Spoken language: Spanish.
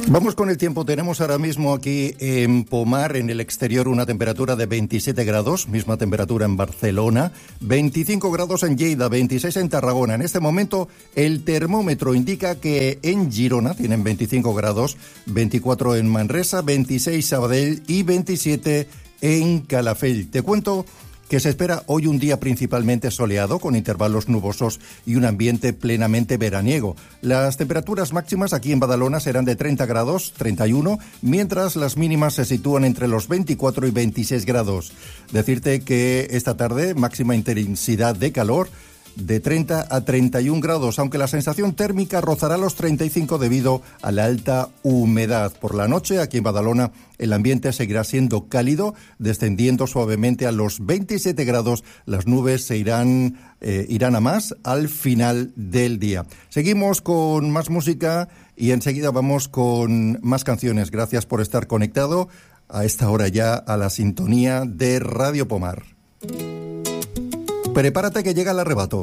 Vamos con el tiempo. Tenemos ahora mismo aquí en Pomar, en el exterior, una temperatura de 27 grados, misma temperatura en Barcelona, 25 grados en Lleida, 26 en Tarragona. En este momento el termómetro indica que en Girona tienen 25 grados, 24 en Manresa, 26 Sabadell y 27 en Calafell. Te cuento que se espera hoy un día principalmente soleado, con intervalos nubosos y un ambiente plenamente veraniego. Las temperaturas máximas aquí en Badalona serán de 30 grados, 31, mientras las mínimas se sitúan entre los 24 y 26 grados. Decirte que esta tarde, máxima intensidad de calor de 30 a 31 grados, aunque la sensación térmica rozará los 35 debido a la alta humedad. Por la noche, aquí en Badalona, el ambiente seguirá siendo cálido, descendiendo suavemente a los 27 grados. Las nubes se irán a más al final del día. Seguimos con más música y enseguida vamos con más canciones. Gracias por estar conectado a esta hora ya a la sintonía de Radio Pomar. Prepárate que llega el arrebato.